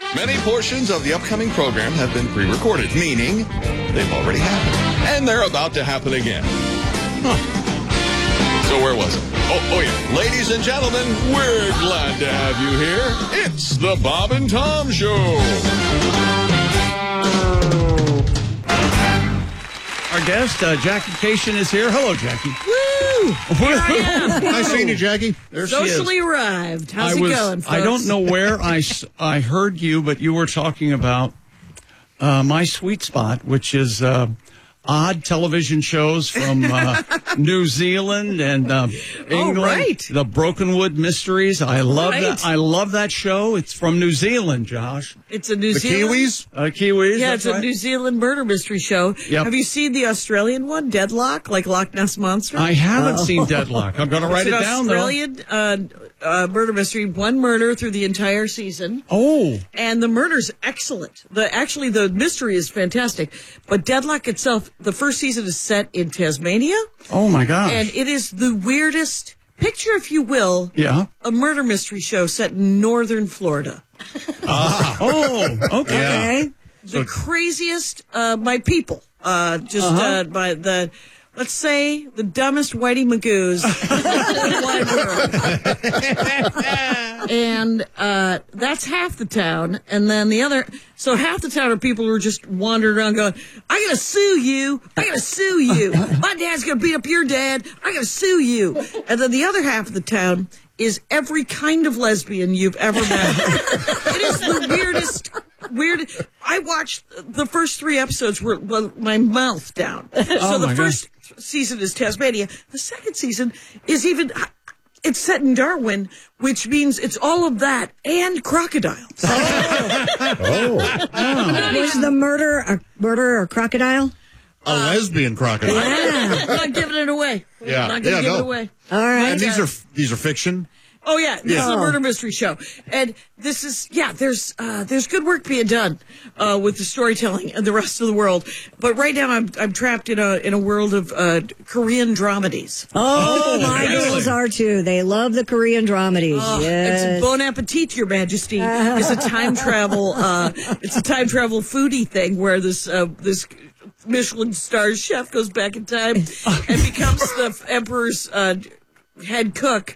Many portions of the upcoming program have been pre-recorded, meaning they've already happened. And they're about to happen again. So where was it? Oh yeah. Ladies and gentlemen, we're glad to have you here. It's the Bob and Tom Show. Our guest, Jackie Cation, is here. Hello, Jackie. Woo! Here I am. Nice seeing you, Jackie. There Socially she is. arrived. How's it going, folks? I don't know where I heard you, but you were talking about My Sweet Spot, which is odd television shows from New Zealand and England. Right. The Brokenwood Mysteries. I love that. I love that show. It's from New Zealand, Josh. It's a New The Zealand. Kiwis? Kiwis. Yeah, that's it's a right. New Zealand murder mystery show. Yep. Have you seen the Australian one, Deadlock, like Loch Ness Monster? I haven't seen Deadlock. I'm going to write it It's down, an Australian murder mystery, one murder through the entire season. though. Oh. And the murder's excellent. The mystery is fantastic. But Deadlock itself, the first season is set in Tasmania. Oh, my gosh. And it is the weirdest picture, if you will, Yeah. a murder mystery show set in northern Florida. Oh, okay. The craziest, my people, by the, let's say, the dumbest Whitey Magoos in the wide world. And that's half the town. And then the other, so half the town are people who are just wandering around going, I gotta sue you. I gotta sue you. My dad's gonna beat up your dad. I gotta sue you. And then the other half of the town is every kind of lesbian you've ever met. It is the weirdest. I watched the first 3 episodes with my mouth down. So the first season is Tasmania. The second season is it's set in Darwin, which means it's all of that and crocodiles. Was the murder or crocodile? A lesbian crocodile. Yeah. I'm not giving it away. Yeah. I'm not going to give it away. All right. And these are fiction. Oh yeah, this is a murder mystery show, and this is there's good work being done with the storytelling and the rest of the world. But right now I'm trapped in a world of Korean dramedies. Oh, my girls are too. They love the Korean dramedies. Yes. It's bon appetit, Your Majesty. It's a time travel. It's a time travel foodie thing where this Michelin star chef goes back in time and becomes the emperor's head cook.